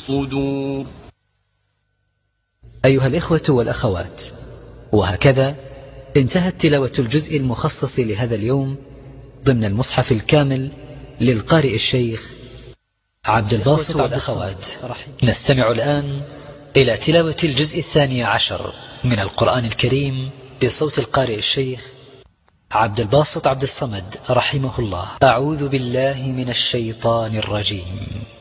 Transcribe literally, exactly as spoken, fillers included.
الصدور. أيها الإخوة والأخوات، وهكذا انتهت تلاوة الجزء المخصص لهذا اليوم ضمن المصحف الكامل للقارئ الشيخ عبد الباسط عبد الصمد. نستمع الآن إلى تلاوة الجزء الثاني عشر من القرآن الكريم بصوت القارئ الشيخ عبد الباسط عبد الصمد رحمه الله. أعوذ بالله من الشيطان الرجيم.